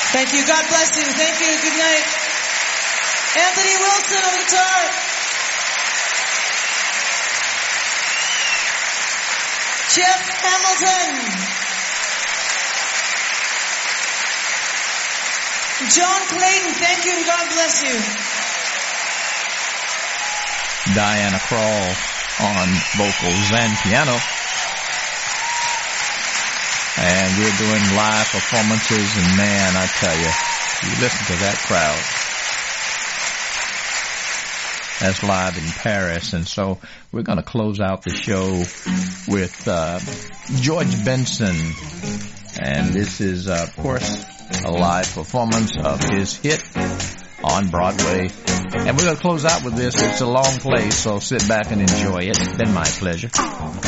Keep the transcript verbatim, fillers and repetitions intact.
Thank you. God bless you. Thank you. Good night. Anthony Wilson on guitar. Jeff Hamilton. John Clayton, thank you and God bless you. Diana Krall on vocals and piano. And we're doing live performances, and man, I tell you, you listen to that crowd. That's live in Paris, and so we're going to close out the show with uh, George Benson, and this is, uh, of course, a live performance of his hit on Broadway. And we're going to close out with this. It's a long play, so sit back and enjoy it. It's been my pleasure.